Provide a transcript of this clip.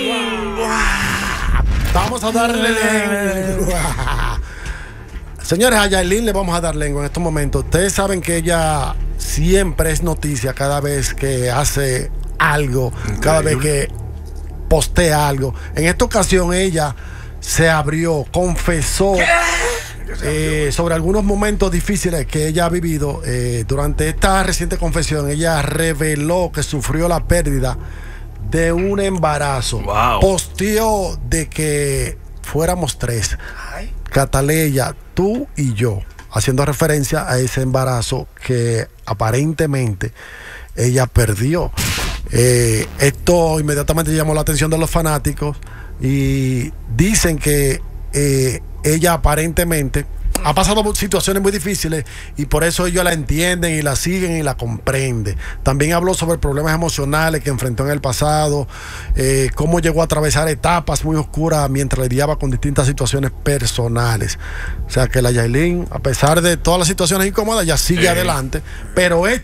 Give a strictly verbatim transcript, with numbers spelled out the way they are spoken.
lengua. Vamos a darle lengua. Señores, a Yailin le vamos a dar lengua en estos momentos. Ustedes saben que ella siempre es noticia cada vez que hace algo, increíble, cada vez que postea algo. En esta ocasión ella se abrió, confesó eh, sobre algunos momentos difíciles que ella ha vivido. Eh, durante esta reciente confesión, ella reveló que sufrió la pérdida de un embarazo. Wow. Posteó de que fuéramos tres, Cataleya, tú y yo, haciendo referencia a ese embarazo que aparentemente ella perdió. Eh, esto inmediatamente llamó la atención de los fanáticos y dicen que eh, ella aparentemente ha pasado situaciones muy difíciles y por eso ellos la entienden y la siguen y la comprenden. También habló sobre problemas emocionales que enfrentó en el pasado, eh, cómo llegó a atravesar etapas muy oscuras mientras lidiaba con distintas situaciones personales. O sea que la Yailin, a pesar de todas las situaciones incómodas, ya sigue eh. adelante, pero esto